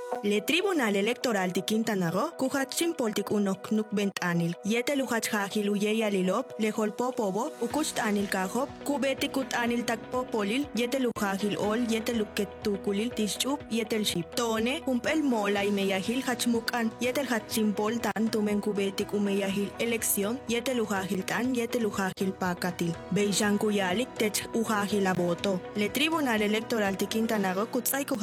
Le Tribunal Electoral de Quintana Roo, kuhatsin poltik unok nukbent anil, yete luhach hajil uyeya lilop, lehol popobo, ukust anil kahop, kubetikut anil takpopolil, yete luhajil ol, yete luket tukulil, tischup, yetel ship. Tone, humpel mola y meyahil hachmukan, yetel hatsin pol tan tumen kubetik umeyahil elección, yete luhajil tan, yete luhajil pakatil. Beijan kuyalik tech uhajil aboto. Le Tribunal Electoral de Quintana Roo, kutsay